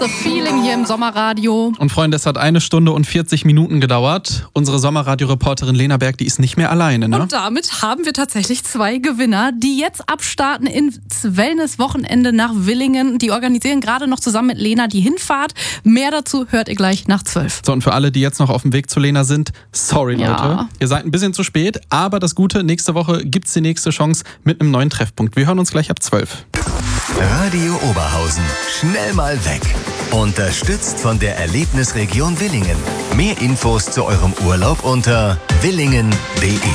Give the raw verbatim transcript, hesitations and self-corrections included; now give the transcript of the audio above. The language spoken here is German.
The Feeling hier im Sommerradio. Und Freunde, es hat eine Stunde und vierzig Minuten gedauert. Unsere Sommerradio-Reporterin Lena Berg, die ist nicht mehr alleine, ne? Und damit haben wir tatsächlich zwei Gewinner, die jetzt abstarten ins Wellness-Wochenende nach Willingen. Die organisieren gerade noch zusammen mit Lena die Hinfahrt. Mehr dazu hört ihr gleich nach zwölf. So, und für alle, die jetzt noch auf dem Weg zu Lena sind, sorry Leute, Ja. ihr seid ein bisschen zu spät, aber das Gute, nächste Woche gibt's die nächste Chance mit einem neuen Treffpunkt. Wir hören uns gleich ab zwölf. Radio Oberhausen. Schnell mal weg. Unterstützt von der Erlebnisregion Willingen. Mehr Infos zu eurem Urlaub unter willingen punkt de.